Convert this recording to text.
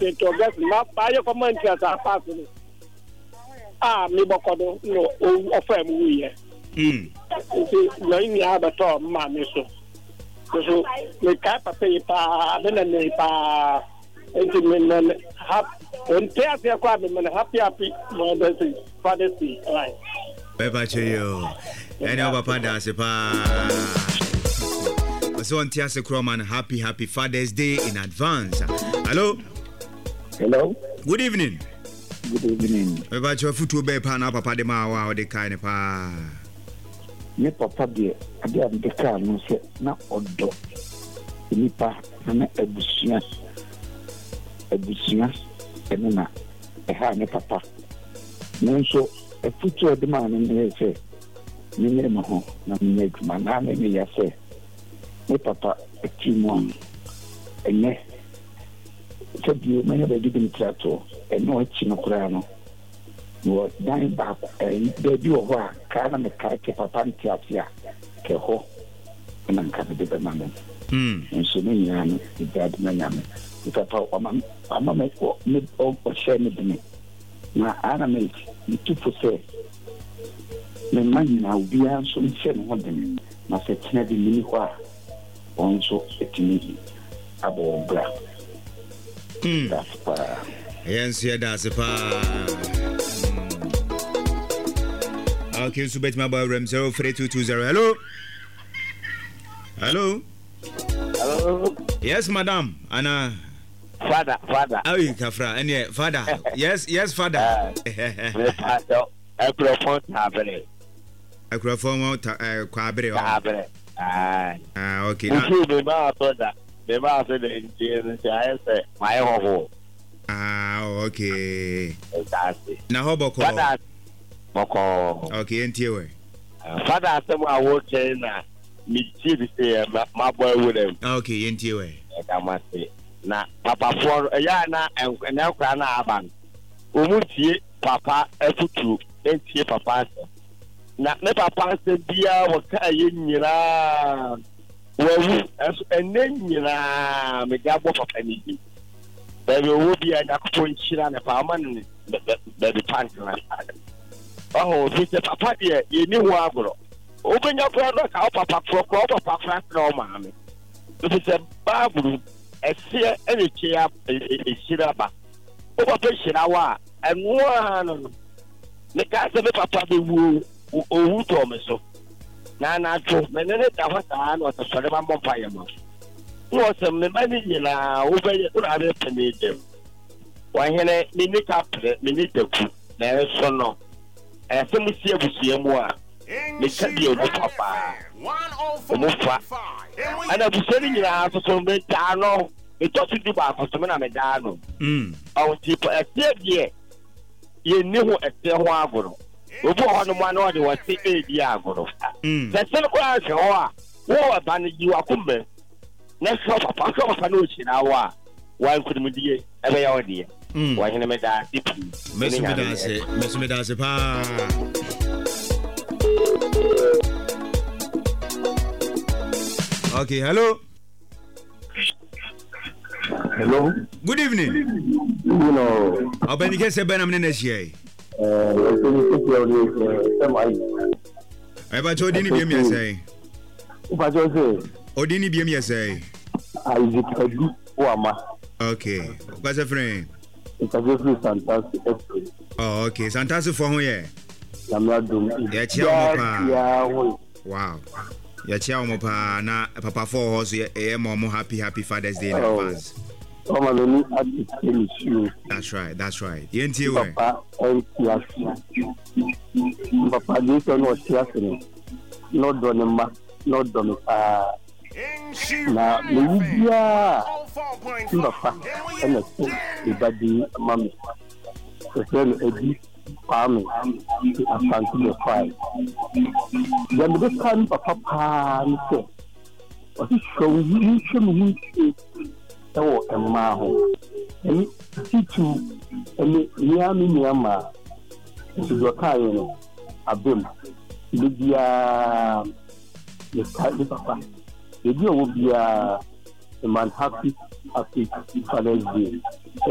say to get my buy your comment as a pass. Me bokodo no offer me here. No in the other top man so. So me ka pay pa then pa entin hap on tear their crab men happy Father's Day right. Bye cheyo. Any over panda se pa. So on Tiase Croman, happy Father's Day in advance. Hello. Good evening. About your foot to be pana papa de ma or the kind of pa. Me papa de ade am de ka no se na odo. Nipa na ebusia enna ha me papa. No so e futu de ma no se. Me mo ho na me adwuma na me ya se. Me papa a team one and ne said you may have a given trato and no chinocrano. You are dying back and they do a war, can and a character papa tiatia, keho, and uncovered the man. And so many young, the bad man, if I thought I'm a make mid or share with me. Now, Anna mate, you took for say. The man now be answering 700. Must have never been also etini abo bra. That's pa. Yes, yeah, that's pa. Okay, so bet my boy Rem 03220. Hello. Yes, madam. Anna. Father. Oh, you kafra. And yeah, father. Yes, father. Microphone tabere. Microphone tabere. Okay. Okay. Now how about okay, NTO. Father, some are working. Me say my boy with him. Okay, NTO. I must say. Na papa for na and now kana aban. Umuti papa efutu NTO papa. Na me papa se bia wo ka nyira wawu enne nyira me gabo papa ni bi be wo bia na ko nchira na pa man be pant na oh fi se papa de ye ni ho agoro obenya ko do ka papa pro papa na o ma me fi se baburu ese ene chia esira ba o papa shira wa enwo no me ka se me papa be wu owu to me so na to me ne ta hota na to sore ma mpa ye mo no se me mani nyina wo be ura be pene dem wa hene ni ni ka pre me ni teku na so no se mu sie busie mu a me ka bi o papa o mu fa ana busie ni nyina so me ta no e to ti di ba so me na me da no o ti po se die ye ni ho ese ho agoro obo hono ma no de wasi edi agoro se se ko a se ho a wo ba ni ji wa kumbe na so papa no chi na wa nkudumdie ebe ya odie wa hene me da dipi me da se pa. Okay, hello. Good evening. Obenike se benam ne na shey. Eba chodi ni biem yesay. Upa chose. Odini biem yesay. Isaac Adu Wama. Okay. What's a friend? It's a very fantastic. Oh, okay. Fantastic for who yeah. Yeah, chia. Wow. Yeah, chia mo pa na papa for horse yeah mom happy Father's Day in advance. That's right. Yenti we. Papa this one was here. No donema, no donema. Na media. Papa and the body mommy. So then Eddie farming to Asante the fight. Then the time papa said, "What is showing you?" Oh, and Maho. And Titu, and Niama, this is your kind of Abim. Lydia, the papa. The deal will be a man happy Father's Day.